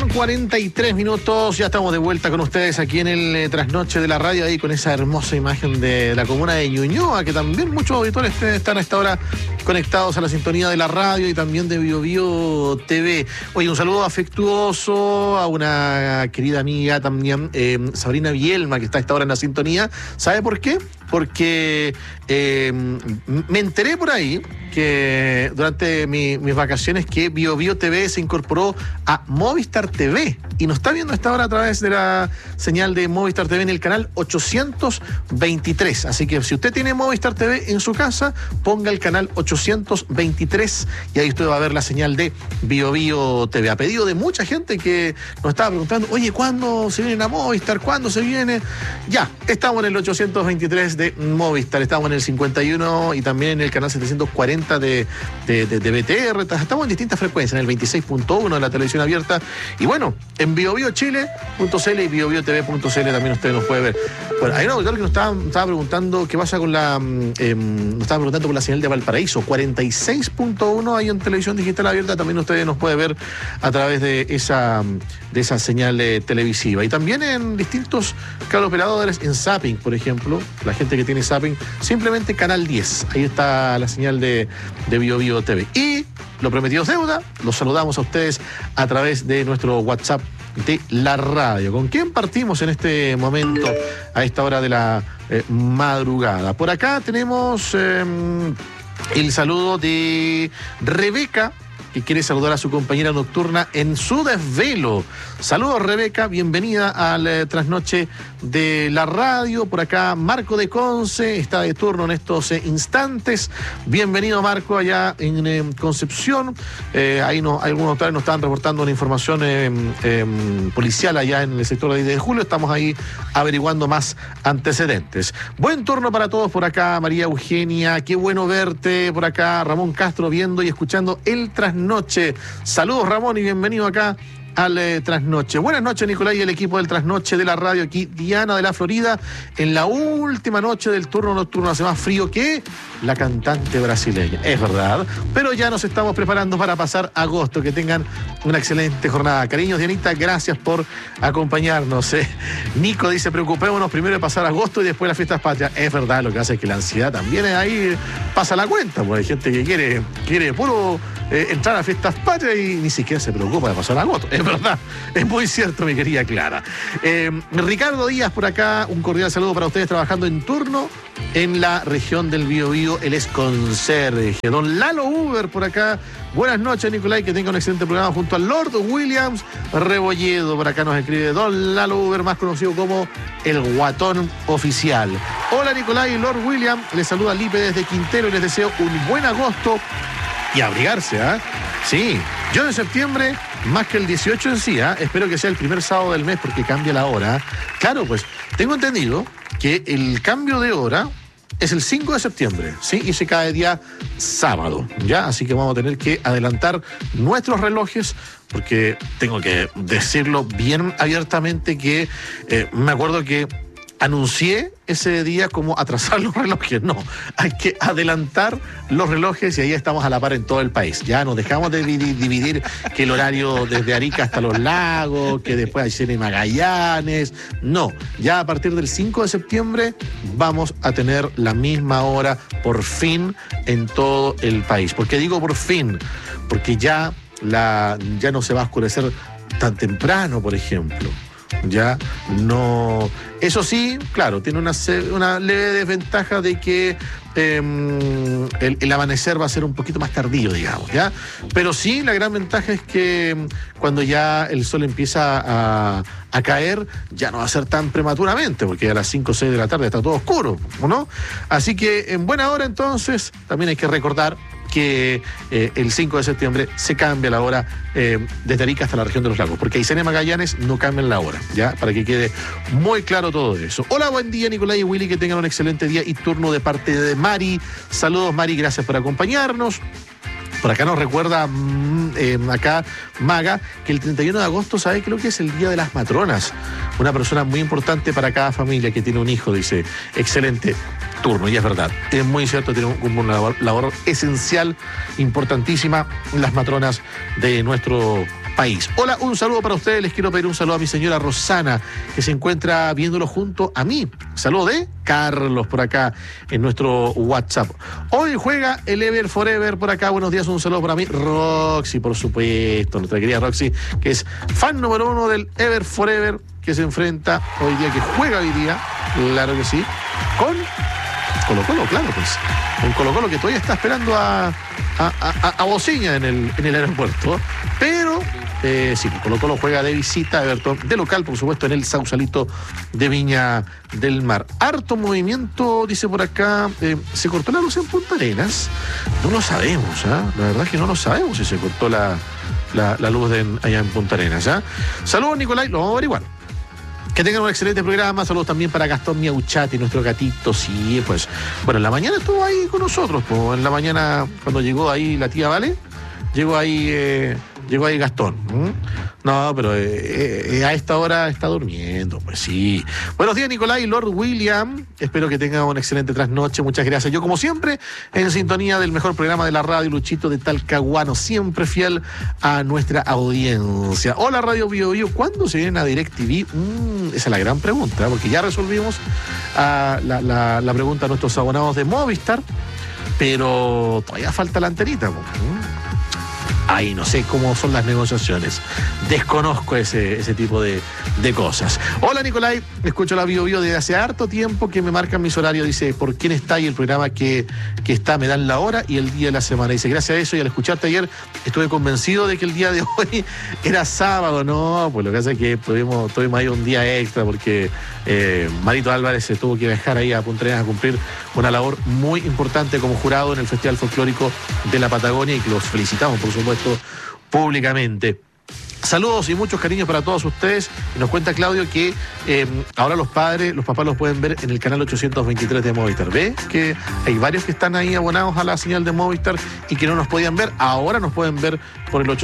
43 minutos, ya estamos de vuelta con ustedes aquí en el Trasnoche de la Radio, ahí con esa hermosa imagen de la comuna de Ñuñoa, que también muchos auditores están a esta hora conectados a la sintonía de la radio y también de BioBio TV. Oye, un saludo afectuoso a una querida amiga también, Sabrina Bielma, que está a esta hora en la sintonía. ¿Sabe por qué? Porque me enteré por ahí que durante mis vacaciones que BioBio TV se incorporó a Movistar TV y nos está viendo a esta hora a través de la señal de Movistar TV en el canal 823. Así que si usted tiene Movistar TV en su casa, ponga el canal 823 y ahí usted va a ver la señal de BioBio TV. A pedido de mucha gente que nos estaba preguntando, oye, ¿cuándo se vienen a Movistar? ¿Cuándo se viene? Ya, estamos en el 823 de Movistar, estamos en el 51 y también en el canal 740 de BTR, estamos en distintas frecuencias, en el 26.1 de la televisión abierta y bueno, en biobiochile.cl y biobiotv.cl también usted nos puede ver. Bueno, hay un auditor que nos estaba preguntando qué pasa con nos estaba preguntando por la señal de Valparaíso, 46.1 ahí en televisión digital abierta, también usted nos puede ver a través de esa señal televisiva y también en distintos operadores en Zapping, por ejemplo, la gente que tiene Zapping, simplemente canal 10, ahí está la señal de BioBio TV. Y lo prometido es deuda, los saludamos a ustedes a través de nuestro WhatsApp de la radio. ¿Con quién partimos en este momento, a esta hora de la madrugada? Por acá tenemos el saludo de Rebeca, que quiere saludar a su compañera nocturna en su desvelo. Saludos, Rebeca, bienvenida al Trasnoche de la radio. Por acá Marco de Conce está de turno en estos instantes. Bienvenido, Marco, allá en Concepción. Ahí algunos otra vez nos estaban reportando una información policial allá en el sector de 10 de julio. Estamos ahí averiguando más antecedentes. Buen turno para todos por acá, María Eugenia. Qué bueno verte por acá. Ramón Castro viendo y escuchando el Trasnoche. Saludos, Ramón, y bienvenido acá al Trasnoche. Buenas noches, Nicolás y el equipo del Trasnoche de la radio. Aquí Diana de la Florida, en la última noche del turno nocturno. Hace más frío que la cantante brasileña, es verdad, pero ya nos estamos preparando para pasar agosto. Que tengan una excelente jornada. Cariños, Dianita, gracias por acompañarnos. Nico dice, preocupémonos primero de pasar agosto y después las fiestas patrias. Es verdad, lo que hace es que la ansiedad también ahí pasa la cuenta, porque hay gente que quiere puro entrar a fiestas patrias y ni siquiera se preocupa de pasar agosto. Es verdad, es muy cierto, mi querida Clara. Ricardo Díaz por acá, un cordial saludo para ustedes trabajando en turno en la región del Biobío. Él es conserje. Don Lalo Uber por acá. Buenas noches, Nicolás, que tenga un excelente programa junto al Lord Williams Rebolledo. Por acá nos escribe Don Lalo Uber, más conocido como el Guatón Oficial. Hola, Nicolás y Lord Williams. Les saluda Lipe desde Quintero y les deseo un buen agosto y abrigarse, ¿ah? Sí, yo en septiembre, más que el 18 en sí, espero que sea el primer sábado del mes porque cambia la hora. Claro, pues tengo entendido que el cambio de hora es el 5 de septiembre, ¿sí? Y se cae día sábado, ¿ya? Así que vamos a tener que adelantar nuestros relojes porque tengo que decirlo bien abiertamente que me acuerdo que anuncié ese día como atrasar los relojes. No, hay que adelantar los relojes y ahí estamos a la par en todo el país. Ya nos dejamos de dividir que el horario desde Arica hasta Los Lagos, que después hay Cine Magallanes. No, ya a partir del 5 de septiembre vamos a tener la misma hora por fin en todo el país. ¿Por qué digo por fin? Porque ya no se va a oscurecer tan temprano, por ejemplo. Ya no. Eso sí, claro, tiene una leve desventaja de que el amanecer va a ser un poquito más tardío, digamos, ¿ya? Pero sí, la gran ventaja es que cuando ya el sol empieza a caer, ya no va a ser tan prematuramente, porque a las 5 o 6 de la tarde está todo oscuro, ¿no? Así que en buena hora, entonces, también hay que recordar que el 5 de septiembre se cambia la hora desde Arica hasta la región de Los Lagos, porque Aysén y Magallanes no cambian la hora, ¿ya? Para que quede muy claro todo eso. Hola, buen día, Nicolás y Willy, que tengan un excelente día y turno de parte de Mari. Saludos, Mari, gracias por acompañarnos. Por acá nos recuerda acá Maga que el 31 de agosto, ¿sabe? Creo que es el Día de las Matronas. Una persona muy importante para cada familia que tiene un hijo, dice. Excelente turno, y es verdad. Es muy cierto, tiene una labor esencial, importantísima, las matronas de nuestro país. Hola, un saludo para ustedes. Les quiero pedir un saludo a mi señora Rosana, que se encuentra viéndolo junto a mí. Saludo de Carlos por acá en nuestro WhatsApp. Hoy juega el Ever Forever por acá. Buenos días, un saludo para mí. Roxy, por supuesto, nuestra querida Roxy, que es fan número 1 del Ever Forever, que se enfrenta hoy día, que juega hoy día, claro que sí, con Colo-Colo, claro, pues. Un Colo-Colo que todavía está esperando a Bociña en el aeropuerto. Pero sí, Colo-Colo juega de visita a Everton, de local, por supuesto, en el Sausalito de Viña del Mar. Harto movimiento, dice por acá. ¿Se cortó la luz en Punta Arenas? No lo sabemos, ¿eh? La verdad es que no lo sabemos si se cortó la luz allá en Punta Arenas, ¿eh? Saludos, Nicolai, lo vamos a averiguar. Que tengan un excelente programa. Saludos también para Gastón Miauchati, nuestro gatito. Sí, pues, bueno, en la mañana estuvo ahí con nosotros. Pues, en la mañana, cuando llegó ahí la tía Vale, llegó ahí Gastón. No, pero a esta hora está durmiendo, pues sí. Buenos días, Nicolai, Lord William. Espero que tengan una excelente trasnoche. Muchas gracias. Yo, como siempre, en sintonía del mejor programa de la radio, Luchito de Talcahuano, siempre fiel a nuestra audiencia. Hola, Radio Bio Bio. ¿Cuándo se viene a DirecTV? Esa es la gran pregunta, porque ya resolvimos la pregunta a nuestros abonados de Movistar, pero todavía falta la antenita. Ahí no sé cómo son las negociaciones. Desconozco ese tipo de cosas. Hola, Nicolai. Escucho la Bio Bio desde hace harto tiempo que me marcan mis horarios. Dice, ¿por quién está? Y el programa que está me dan la hora y el día de la semana. Dice, gracias a eso y al escucharte ayer estuve convencido de que el día de hoy era sábado. No, pues lo que pasa es que tuvimos ahí un día extra porque Marito Álvarez se tuvo que viajar ahí a Punta Arenas a cumplir una labor muy importante como jurado en el Festival Folclórico de la Patagonia y que los felicitamos, por supuesto, públicamente. Saludos y muchos cariños para todos ustedes. Y nos cuenta Claudio que ahora los papás los pueden ver en el canal 823 de Movistar. ¿Ve? Que hay varios que están ahí abonados a la señal de Movistar y que no nos podían ver. Ahora nos pueden ver por el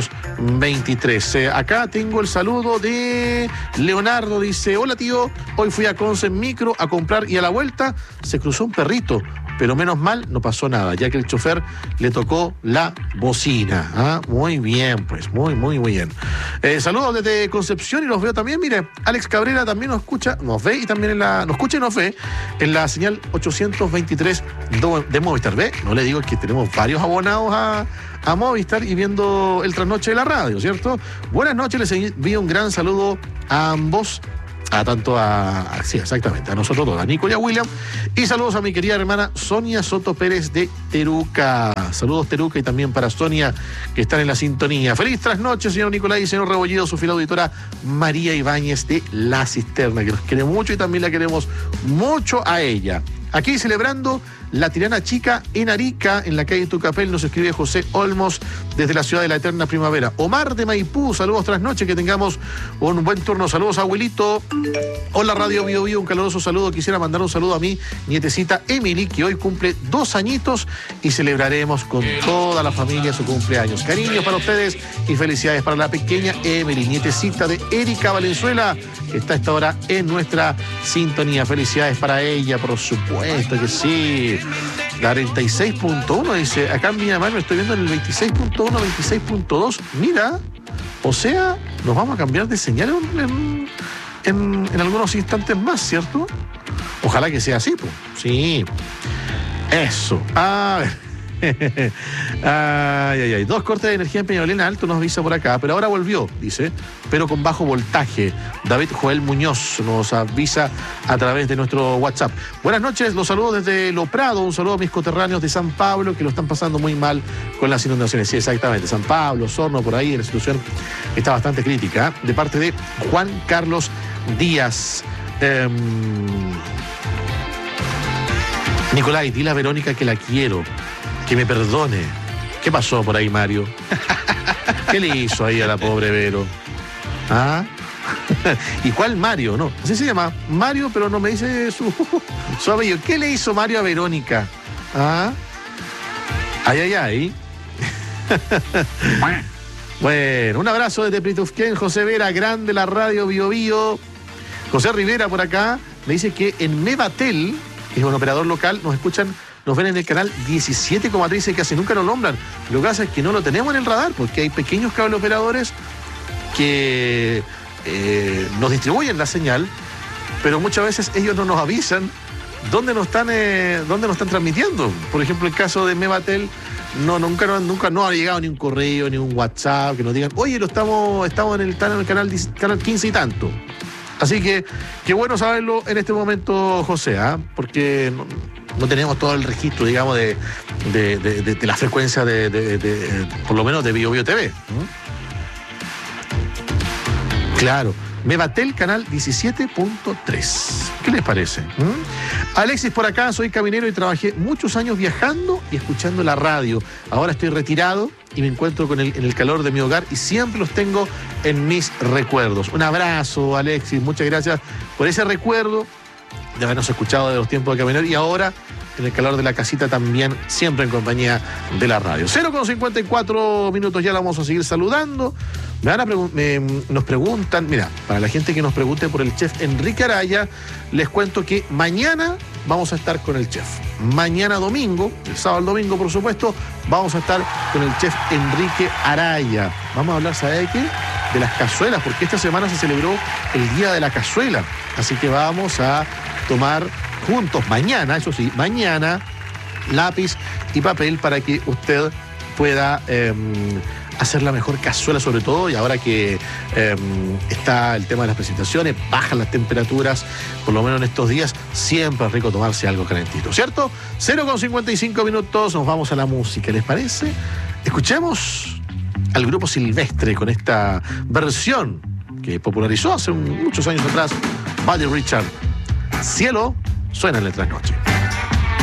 823. Acá tengo el saludo de Leonardo. Dice, hola tío, hoy fui a Conce en micro a comprar y a la vuelta se cruzó un perrito. Pero menos mal, no pasó nada, ya que el chofer le tocó la bocina. ¿Ah? Muy bien, pues, muy, muy, muy bien. Saludos desde Concepción y los veo también. Mire, Alex Cabrera también nos escucha, nos ve y también nos escucha y nos ve en la señal 823 de Movistar. ¿Ve? No le digo que tenemos varios abonados a Movistar y viendo el trasnoche de la radio, ¿cierto? Buenas noches, les envío un gran saludo a ambos. Sí, exactamente, a nosotros todos, a Nico y a William. Y saludos a mi querida hermana Sonia Soto Pérez de Teruca. Saludos, Teruca, y también para Sonia, que están en la sintonía. Feliz trasnoche, señor Nicolai y señor Rebollido, su fiel auditora María Ibáñez de La Cisterna, que nos quiere mucho y también la queremos mucho a ella. Aquí celebrando la Tirana Chica en Arica, en la calle Tucapel, nos escribe José Olmos desde la ciudad de la eterna primavera. Omar de Maipú, saludos trasnoche, que tengamos un buen turno. Saludos, abuelito. Hola, Radio Bio Bio, un caluroso saludo. Quisiera mandar un saludo a mi nietecita Emily, que hoy cumple 2 añitos y celebraremos con toda la familia su cumpleaños. Cariños para ustedes y felicidades para la pequeña Emily, nietecita de Erika Valenzuela, que está a esta hora en nuestra sintonía. Felicidades para ella, por supuesto que sí. La 36.1 dice, acá en Miramar me estoy viendo en el 26.1, 26.2. Mira, o sea, nos vamos a cambiar de señal en algunos instantes más, ¿cierto? Ojalá que sea así, pues. Sí. Eso. A ver. Ay. 2 cortes de energía en Peñalolena Alto nos avisa por acá, pero ahora volvió, dice, pero con bajo voltaje. David Joel Muñoz nos avisa a través de nuestro WhatsApp. Buenas noches, los saludo desde Lo Prado, un saludo a mis coterráneos de San Pablo que lo están pasando muy mal con las inundaciones. Sí, exactamente, San Pablo, Osorno, por ahí la situación está bastante crítica, de parte de Juan Carlos Díaz. Nicolai, dile a Verónica que la quiero, que me perdone. ¿Qué pasó por ahí, Mario? ¿Qué le hizo ahí a la pobre Vero? ¿Ah? ¿Y cuál Mario? No, así se llama Mario, pero no me dice su apellido. ¿Qué le hizo Mario a Verónica? ¿Ah? Ay. Bueno, un abrazo desde Pritufquén, José Vera, grande la radio Bio Bio. José Rivera por acá me dice que en Mevatel, que es un operador local, nos escuchan nos ven en el canal 17,13 que casi nunca lo nombran. Lo que pasa es que no lo tenemos en el radar porque hay pequeños cable operadores que nos distribuyen la señal, pero muchas veces ellos no nos avisan dónde nos están transmitiendo. Por ejemplo, el caso de Mevatel, nunca no ha llegado ni un correo, ni un WhatsApp que nos digan, oye, estamos en el canal 15 y tanto. Así que, qué bueno saberlo en este momento, José, porque no tenemos todo el registro, digamos, de la frecuencia por lo menos de BioBio TV. Claro, Mevatel canal 17.3. ¿Qué les parece? Alexis por acá, soy caminero y trabajé muchos años viajando y escuchando la radio. Ahora estoy retirado y me encuentro en el calor de mi hogar y siempre los tengo en mis recuerdos. Un abrazo, Alexis, muchas gracias por ese recuerdo de habernos escuchado de los tiempos de caminero y ahora en el calor de la casita también, siempre en compañía de la radio. 0,54 minutos, ya la vamos a seguir saludando. Nos preguntan, mira, para la gente que nos pregunte por el chef Enrique Araya, les cuento que mañana vamos a estar con el chef. Mañana domingo, el sábado al domingo, por supuesto, vamos a estar con el chef Enrique Araya. Vamos a hablar, ¿sabe qué? De las cazuelas, porque esta semana se celebró el Día de la Cazuela. Así que vamos a tomar juntos mañana, eso sí, mañana, lápiz y papel para que usted pueda hacer la mejor cazuela, sobre todo, y ahora que está el tema de las presentaciones, bajan las temperaturas, por lo menos en estos días, siempre es rico tomarse algo calentito, ¿cierto? 0,55 minutos, nos vamos a la música, ¿les parece? Escuchemos al grupo Silvestre con esta versión que popularizó hace muchos años atrás Buddy Richard. Cielo suena en la trasnoche.